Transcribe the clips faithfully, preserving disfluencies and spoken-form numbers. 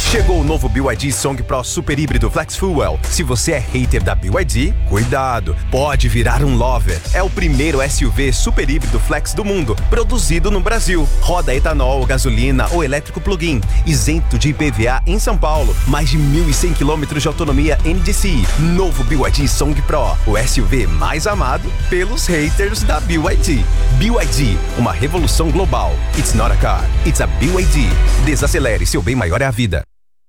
Chegou o novo B Y D Song Pro Super Híbrido Flex Fuel. Se você é hater da B Y D, cuidado, pode virar um lover. É o primeiro S U V super híbrido flex do mundo, produzido no Brasil. Roda etanol, gasolina ou elétrico plug-in, isento de I P V A em São Paulo. Mais de mil e cem quilômetros de autonomia N D C I. Novo B Y D Song Pro, o S U V mais amado pelos haters da B Y D. B Y D, uma revolução global. It's not a car, it's a B Y D. Desacelere, seu bem maior é a vida.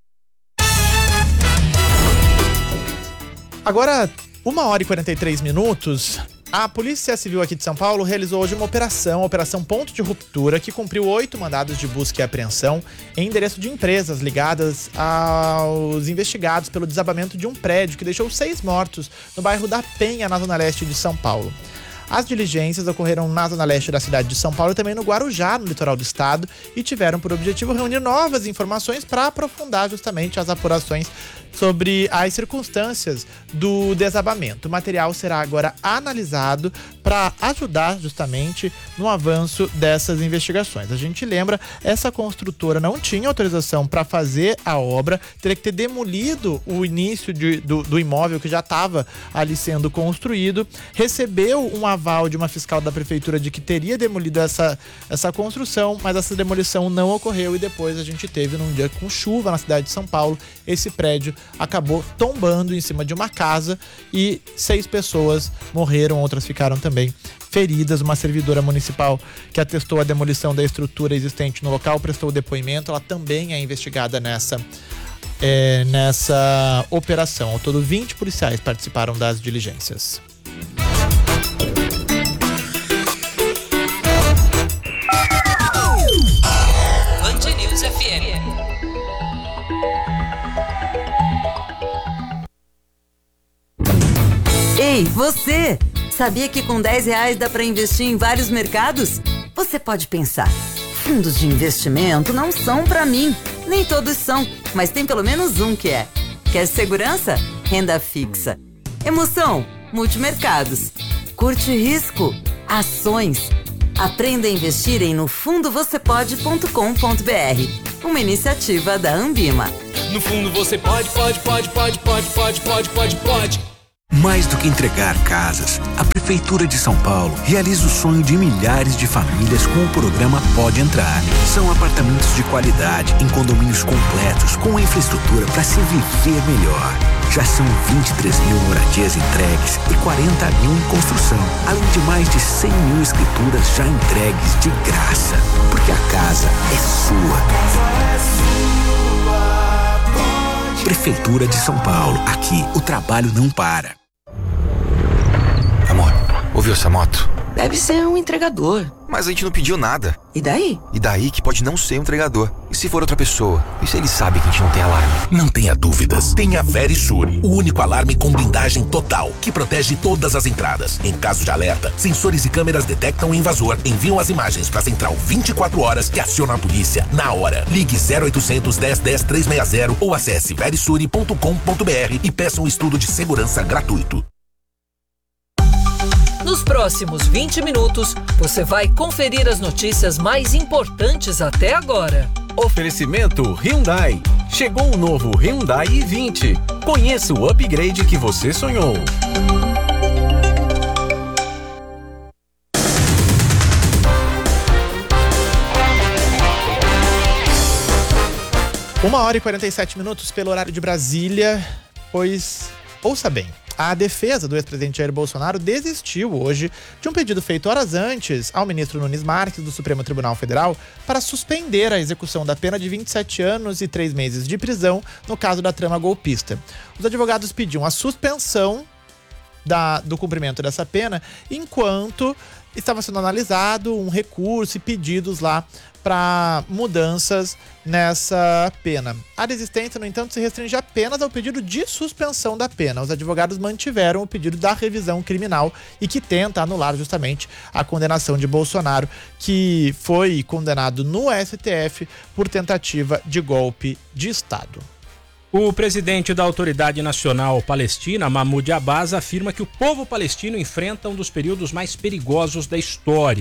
Agora, uma hora e quarenta e três minutos, a Polícia Civil aqui de São Paulo realizou hoje uma operação, a Operação Ponto de Ruptura, que cumpriu oito mandados de busca e apreensão em endereço de empresas ligadas aos investigados pelo desabamento de um prédio que deixou seis mortos no bairro da Penha, na zona leste de São Paulo. As diligências ocorreram na zona leste da cidade de São Paulo e também no Guarujá, no litoral do estado, e tiveram por objetivo reunir novas informações para aprofundar justamente as apurações sobre as circunstâncias do desabamento. O material será agora analisado para ajudar justamente no avanço dessas investigações. A gente lembra, essa construtora não tinha autorização para fazer a obra, teria que ter demolido o início de, do, do imóvel que já estava ali sendo construído, recebeu um aval de uma fiscal da prefeitura de que teria demolido essa, essa construção, mas essa demolição não ocorreu e depois a gente teve, num dia com chuva na cidade de São Paulo, esse prédio acabou tombando em cima de uma casa e seis pessoas morreram, outras ficaram também feridas. Uma servidora municipal que atestou a demolição da estrutura existente no local prestou depoimento, ela também é investigada nessa, é, nessa operação. Ao todo, vinte policiais participaram das diligências. Band News F M. Ei, você! Sabia que com dez reais dá para investir em vários mercados? Você pode pensar, fundos de investimento não são para mim. Nem todos são, mas tem pelo menos um que é. Quer segurança? Renda fixa. Emoção? Multimercados. Curte risco? Ações. Aprenda a investir em no fundo você pode ponto com ponto b r. Uma iniciativa da Ambima. No fundo você pode, pode, pode, pode, pode, pode, pode, pode, pode. Mais do que entregar casas, a Prefeitura de São Paulo realiza o sonho de milhares de famílias com o programa Pode Entrar. São apartamentos de qualidade, em condomínios completos, com infraestrutura para se viver melhor. Já são vinte e três mil moradias entregues e quarenta mil em construção, além de mais de cem mil escrituras já entregues de graça. Porque a casa é sua. Prefeitura de São Paulo. Aqui, o trabalho não para. Amor, ouviu essa moto? Deve ser um entregador. Mas a gente não pediu nada. E daí? E daí que pode não ser um entregador. E se for outra pessoa? E se ele sabe que a gente não tem alarme? Não tenha dúvidas. Tenha Verisur, o único alarme com blindagem total, que protege todas as entradas. Em caso de alerta, sensores e câmeras detectam o invasor, enviam as imagens para a central vinte e quatro horas e aciona a polícia na hora. Ligue zero oitocentos, dez, dez, trezentos e sessenta ou acesse verisur ponto com ponto b r e peça um estudo de segurança gratuito. Nos próximos vinte minutos, você vai conferir as notícias mais importantes até agora. Oferecimento Hyundai. Chegou o novo Hyundai i vinte. Conheça o upgrade que você sonhou. Uma hora e quarenta e sete minutos pelo horário de Brasília, pois, ouça bem. A defesa do ex-presidente Jair Bolsonaro desistiu hoje de um pedido feito horas antes ao ministro Nunes Marques do Supremo Tribunal Federal para suspender a execução da pena de vinte e sete anos e três meses de prisão no caso da trama golpista. Os advogados pediam a suspensão da, do cumprimento dessa pena enquanto estava sendo analisado um recurso e pedidos lá para mudanças nessa pena. A desistência, no entanto, se restringe apenas ao pedido de suspensão da pena. Os advogados mantiveram o pedido da revisão criminal e que tenta anular justamente a condenação de Bolsonaro, que foi condenado no S T F por tentativa de golpe de Estado. O presidente da Autoridade Nacional Palestina, Mahmoud Abbas, afirma que o povo palestino enfrenta um dos períodos mais perigosos da história.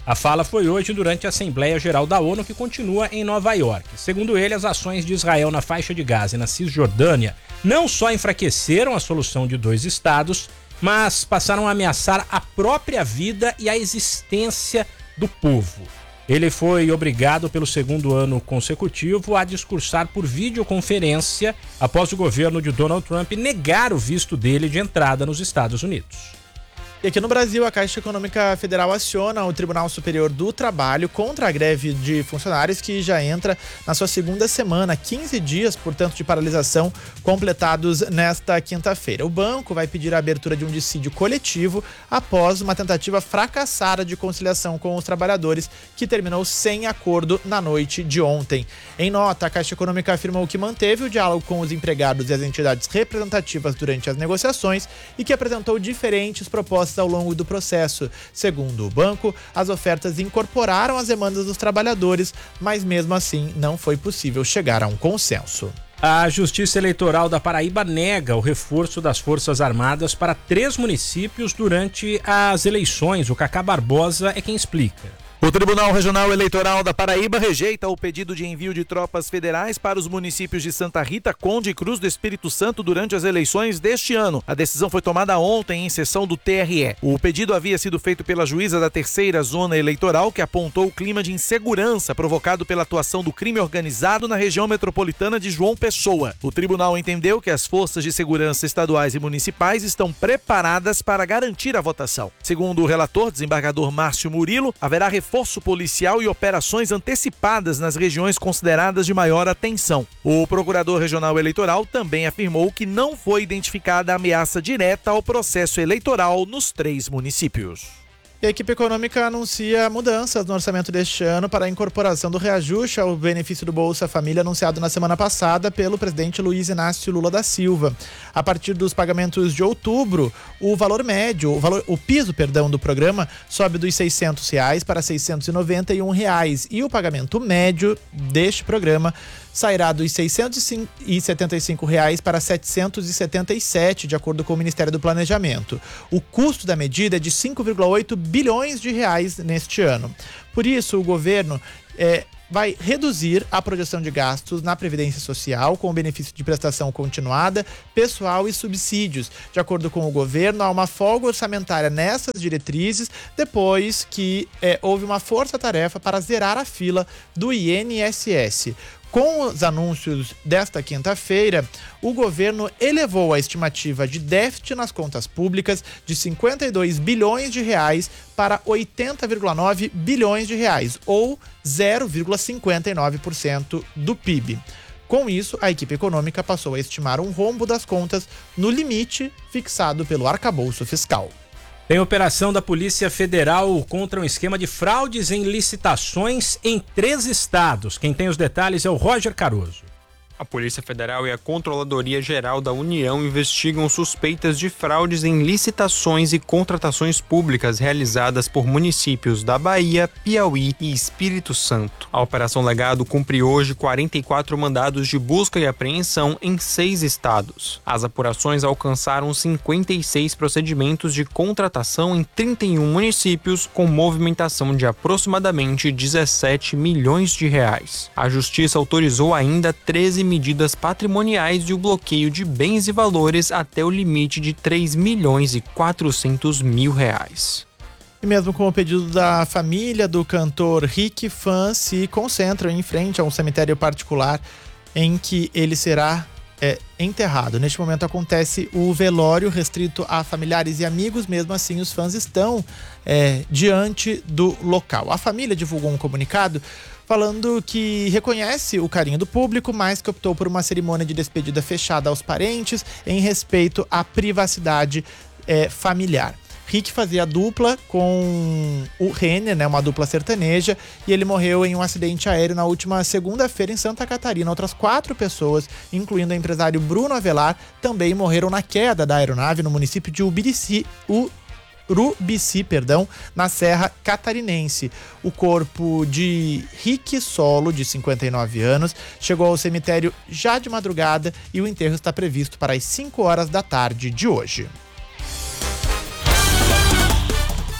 A fala foi hoje durante a Assembleia Geral da ONU, que continua em Nova York. Segundo ele, as ações de Israel na faixa de Gaza e na Cisjordânia não só enfraqueceram a solução de dois estados, mas passaram a ameaçar a própria vida e a existência do povo. Ele foi obrigado pelo segundo ano consecutivo a discursar por videoconferência após o governo de Donald Trump negar o visto dele de entrada nos Estados Unidos. E aqui no Brasil, a Caixa Econômica Federal aciona o Tribunal Superior do Trabalho contra a greve de funcionários, que já entra na sua segunda semana, quinze dias, portanto, de paralisação completados nesta quinta-feira. O banco vai pedir a abertura de um dissídio coletivo após uma tentativa fracassada de conciliação com os trabalhadores, que terminou sem acordo na noite de ontem. Em nota, a Caixa Econômica afirmou que manteve o diálogo com os empregados e as entidades representativas durante as negociações e que apresentou diferentes propostas ao longo do processo. Segundo o banco, as ofertas incorporaram as demandas dos trabalhadores, mas mesmo assim não foi possível chegar a um consenso. A Justiça Eleitoral da Paraíba nega o reforço das Forças Armadas para três municípios durante as eleições. O Cacá Barbosa é quem explica. O Tribunal Regional Eleitoral da Paraíba rejeita o pedido de envio de tropas federais para os municípios de Santa Rita, Conde e Cruz do Espírito Santo durante as eleições deste ano. A decisão foi tomada ontem em sessão do T R E. O pedido havia sido feito pela juíza da terceira zona eleitoral, que apontou o clima de insegurança provocado pela atuação do crime organizado na região metropolitana de João Pessoa. O tribunal entendeu que as forças de segurança estaduais e municipais estão preparadas para garantir a votação. Segundo o relator, desembargador Márcio Murilo, haverá reforço policial e operações antecipadas nas regiões consideradas de maior atenção. O procurador regional eleitoral também afirmou que não foi identificada ameaça direta ao processo eleitoral nos três municípios. E a equipe econômica anuncia mudanças no orçamento deste ano para a incorporação do reajuste ao benefício do Bolsa Família anunciado na semana passada pelo presidente Luiz Inácio Lula da Silva. A partir dos pagamentos de outubro, o valor médio, o, valor, o piso, perdão, do programa sobe dos seiscentos reais para seiscentos e noventa e um reais e o pagamento médio deste programa sairá dos seiscentos e setenta e cinco reais para setecentos e setenta e sete, de acordo com o Ministério do Planejamento. O custo da medida é de cinco vírgula oito bilhões de reais neste ano. Por isso, o governo é, vai reduzir a projeção de gastos na Previdência Social com o benefício de prestação continuada, pessoal e subsídios. De acordo com o governo, há uma folga orçamentária nessas diretrizes depois que é, houve uma força-tarefa para zerar a fila do I N S S. Com os anúncios desta quinta-feira, o governo elevou a estimativa de déficit nas contas públicas de cinquenta e dois bilhões de reais para oitenta vírgula nove bilhões de reais, ou zero vírgula cinquenta e nove por cento do P I B. Com isso, a equipe econômica passou a estimar um rombo das contas no limite fixado pelo arcabouço fiscal. Tem operação da Polícia Federal contra um esquema de fraudes em licitações em três estados. Quem tem os detalhes é o Roger Caruso. A Polícia Federal e a Controladoria Geral da União investigam suspeitas de fraudes em licitações e contratações públicas realizadas por municípios da Bahia, Piauí e Espírito Santo. A Operação Legado cumpre hoje quarenta e quatro mandados de busca e apreensão em seis estados. As apurações alcançaram cinquenta e seis procedimentos de contratação em trinta e um municípios, com movimentação de aproximadamente dezessete milhões de reais. A Justiça autorizou ainda treze medidas patrimoniais e o bloqueio de bens e valores até o limite de três milhões e quatrocentos mil reais. E mesmo com o pedido da família do cantor Rick, fãs se concentram em frente a um cemitério particular em que ele será é, enterrado. Neste momento acontece o velório restrito a familiares e amigos, mesmo assim os fãs estão é, diante do local. A família divulgou um comunicado falando que reconhece o carinho do público, mas que optou por uma cerimônia de despedida fechada aos parentes em respeito à privacidade é, familiar. Rick fazia dupla com o Renner, né, uma dupla sertaneja, e ele morreu em um acidente aéreo na última segunda-feira em Santa Catarina. Outras quatro pessoas, incluindo o empresário Bruno Avelar, também morreram na queda da aeronave no município de Ubirici, o Urubici, perdão, na Serra Catarinense. O corpo de Rick Solo, de cinquenta e nove anos, chegou ao cemitério já de madrugada e o enterro está previsto para as cinco horas da tarde de hoje.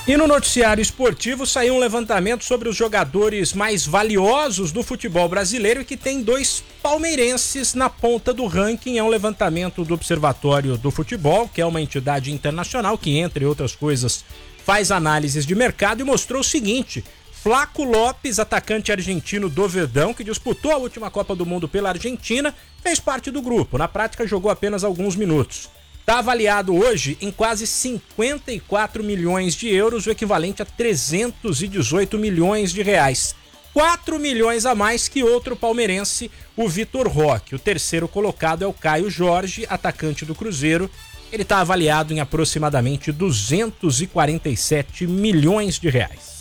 E no noticiário esportivo saiu um levantamento sobre os jogadores mais valiosos do futebol brasileiro e que tem dois palmeirenses na ponta do ranking. É um levantamento do Observatório do Futebol, que é uma entidade internacional que, entre outras coisas, faz análises de mercado e mostrou o seguinte: Flaco Lopes, atacante argentino do Verdão, que disputou a última Copa do Mundo pela Argentina, fez parte do grupo. Na prática, jogou apenas alguns minutos. Está avaliado hoje em quase cinquenta e quatro milhões de euros, o equivalente a trezentos e dezoito milhões de reais. quatro milhões a mais que outro palmeirense, o Vitor Roque. O terceiro colocado é o Caio Jorge, atacante do Cruzeiro. Ele está avaliado em aproximadamente duzentos e quarenta e sete milhões de reais.